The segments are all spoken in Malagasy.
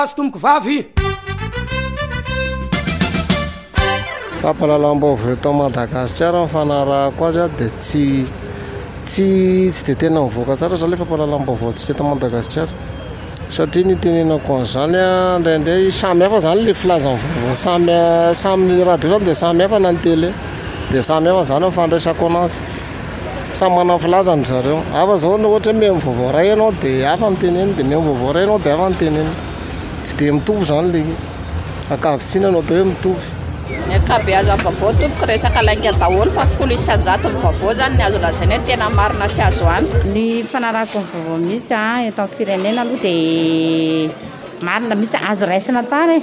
azo tomboko vavy fampalalam-baovao eto Madagasikara mifanarahako azy dia tsy dia tena mivoaka tsara zany le fampalalam-baovao tsy eto Madagasikara satria ny tenenako an'izany indraindray samy hafa zany le filazany vaovao samy radio zany dia samy hafa na ny télé dia samy hafa zany mifandraisako anazy samy manao filazany zareo hafa zao na ohatra hoe mivaovao ray ianao dia hafa ny teneny dia mivaovao ray ianao dia hafa ny teneny tsy dia mitovy zany le ankavitsina anao dia hoe mitovy ny akabeazan'ny vaovao tompoko resaka lainga daholo fa folo isan-jato ny vaovao zany ny azo lazaina hoe tena marina sy azo anto ny fanarahako ny vaovao misy eto amin'ny firenena aloha dia marina misy azo raisina tsara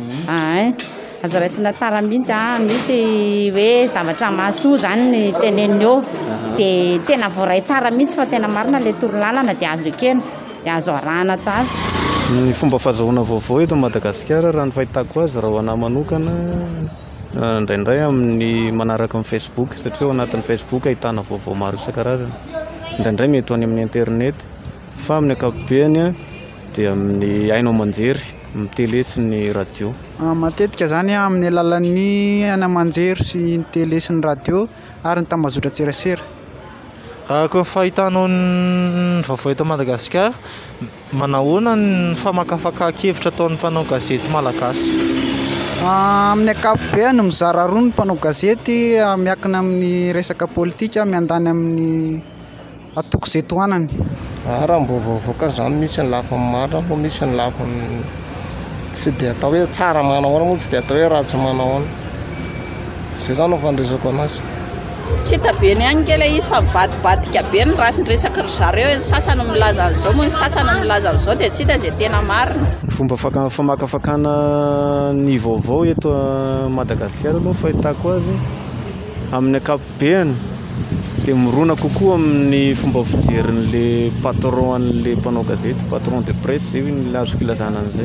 azo raisina tsara mihitsy misy hoe zavatra mahasoa zany ny teneniny eo dia tena voaray tsara mihitsy fa tena marina le torolalana dia azo ekena dia azo arahana tsara ny fomba fahazahoana vaovao eto Madagasikara raha ny fahitako azy raha ho anahy manokana indraindray amin'ny manaraka amin'ny Facebook satria ao anatin'ny Facebook ahitana vaovao maro isan-karazany indraindray mety any amin'ny internet fa amin'ny ankapobeny dia amin'ny hainao manjery amin'ny télé sy ny radio matetika zany amin'ny alalan'ny ana manjery sy ny télé sy ny radio ary ny tambazotra tserasera Ako fahitanao ny vaovao eto Madagasikara manahoana ny famakafaka-kevitra ataon'ny mpanao gazety malagasy amin'ny ankapobeny mizara roa ny mpanao gazety miankina amin'ny resaka politika miandany amin'ny atoko izay tohanany raha mbo vaovao zany misy ny lafiny marina fa misy ny lafiny tsy dia atao hoe tsara manahoana moa tsy dia atao hoe ratsy manahoana zay zany no fandresako anazy tsy hitabeny any kely izy fa mivadibadika be ny raha sy ny resaka ry zareo ny sasany milaza an'izao moa ny sasany milaza an'izao dia tsy hita izay tena marina ny fomba famakafakana ny vaovao eto Madagasikara aloha fahitako azy amin'ny ankapobeny dia mirona kokoa amin'ny fomba fijerin'le patron an'le mpanao gazety patron de presse zay ny azoko ilazana an'izay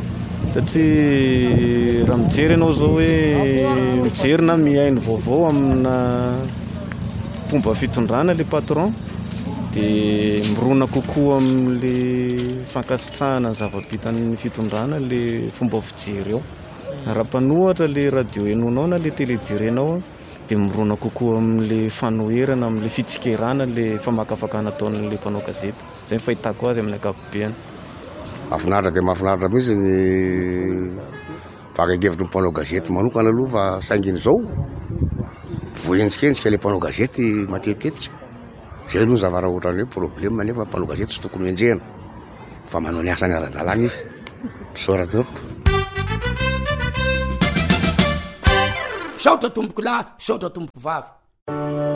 satria raha mijery ianao zao hoe mijery na mihaino vaovao amina fomba fitondrana le patron dia mirona kokoa amin'le fankasitrahana ny zava-bitan'ny fitondrana le fomba fijery eo raha mpanohatra le radio henonao na le télé jerenao dia mirona kokoa amin'le fanoherana amin'le fitsikerana le famakafakana ataon'le mpanao gazety zay fahitako azy amin'ny ankapobeny mahafinaritra dia mahafinaritra mihitsy ny fakakevitry ny mpanao gazety manokana aloha fa sainginy izao voenjikendrika le mpanao gazety matetetika zay aloha ny zavara ohatrany hoe problème nefa mpanao gazety tsy tokony enjehana fa manao ny asany ara-dalàna izy misaoratao saotra tomboko lahy saotra tomboko vavy